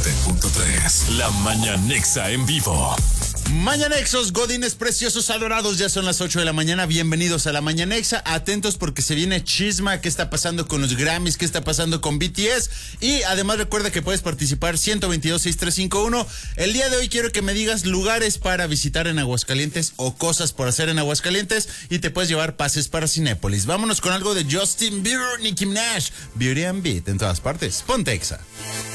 97.3. La Mañanexa en vivo. Mañanexos, godines preciosos, adorados, ya son las 8 de la mañana, bienvenidos a la Mañanexa, atentos porque se viene chisma, qué está pasando con los Grammys, qué está pasando con BTS, y además recuerda que puedes participar 122-6351. El día de hoy quiero que me digas lugares para visitar en Aguascalientes o cosas por hacer en Aguascalientes y te puedes llevar pases para Cinépolis. Vámonos con algo de Justin Bieber, Nicki Minaj, Beauty and Beat en todas partes. Ponte Exa.